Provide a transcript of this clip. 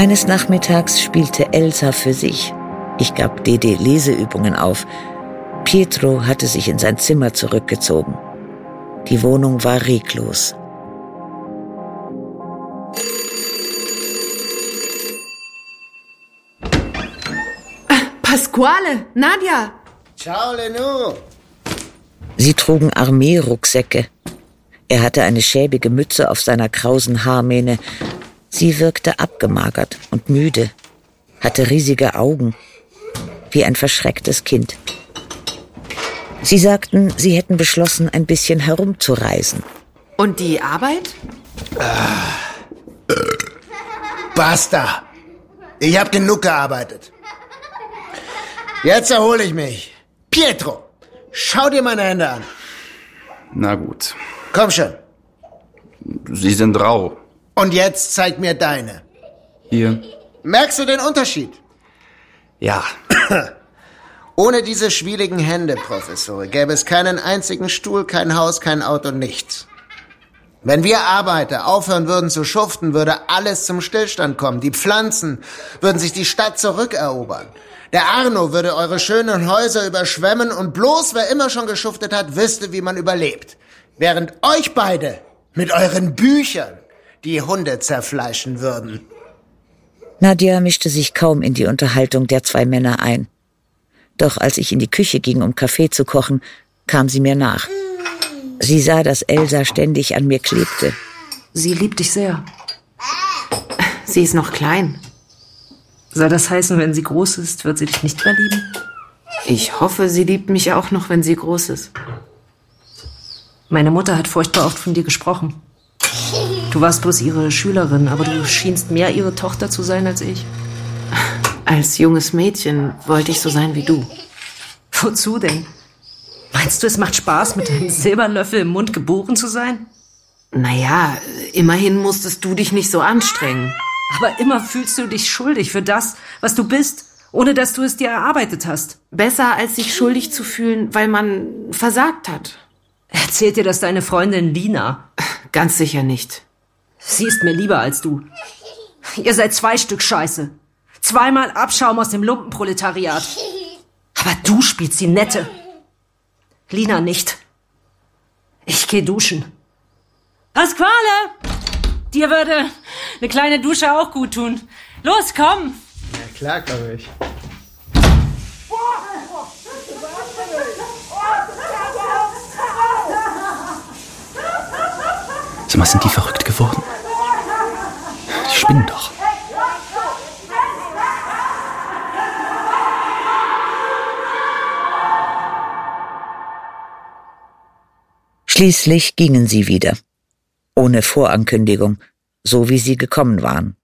Eines Nachmittags spielte Elsa für sich. Ich gab Dede Leseübungen auf. Pietro hatte sich in sein Zimmer zurückgezogen. Die Wohnung war reglos. Pasquale, Nadja! Ciao, Lenou! Sie trugen Armeerucksäcke. Er hatte eine schäbige Mütze auf seiner krausen Haarmähne. Sie wirkte abgemagert und müde, hatte riesige Augen, wie ein verschrecktes Kind. Sie sagten, sie hätten beschlossen, ein bisschen herumzureisen. Und die Arbeit? Basta! Ich habe genug gearbeitet. Jetzt erhole ich mich. Pietro, schau dir meine Hände an. Na gut. Komm schon. Sie sind rau. Und jetzt zeig mir deine. Hier. Merkst du den Unterschied? Ja. Ohne diese schwieligen Hände, Professore, gäbe es keinen einzigen Stuhl, kein Haus, kein Auto, nichts. Wenn wir Arbeiter aufhören würden zu schuften, würde alles zum Stillstand kommen. Die Pflanzen würden sich die Stadt zurückerobern. Der Arno würde eure schönen Häuser überschwemmen und bloß wer immer schon geschuftet hat, wüsste, wie man überlebt. Während euch beide mit euren Büchern die Hunde zerfleischen würden. Nadja mischte sich kaum in die Unterhaltung der zwei Männer ein. Doch als ich in die Küche ging, um Kaffee zu kochen, kam sie mir nach. Sie sah, dass Elsa ständig an mir klebte. Sie liebt dich sehr. Sie ist noch klein. Soll das heißen, wenn sie groß ist, wird sie dich nicht mehr lieben? Ich hoffe, sie liebt mich auch noch, wenn sie groß ist. Meine Mutter hat furchtbar oft von dir gesprochen. Du warst bloß ihre Schülerin, aber du schienst mehr ihre Tochter zu sein als ich. Als junges Mädchen wollte ich so sein wie du. Wozu denn? Meinst du, es macht Spaß, mit einem Silberlöffel im Mund geboren zu sein? Naja, immerhin musstest du dich nicht so anstrengen. Aber immer fühlst du dich schuldig für das, was du bist, ohne dass du es dir erarbeitet hast. Besser, als sich schuldig zu fühlen, weil man versagt hat. Erzählt dir das deine Freundin Lina? Ganz sicher nicht. Sie ist mir lieber als du. Ihr seid 2 Stück Scheiße. 2-mal Abschaum aus dem Lumpenproletariat. Aber du spielst die Nette. Lina nicht. Ich geh duschen. Pasquale! Dir würde eine kleine Dusche auch gut tun. Los, komm! Ja klar, komm ich. Sag mal, sind die verrückt geworden? Die spinnen doch. Schließlich gingen sie wieder. Ohne Vorankündigung, so wie sie gekommen waren.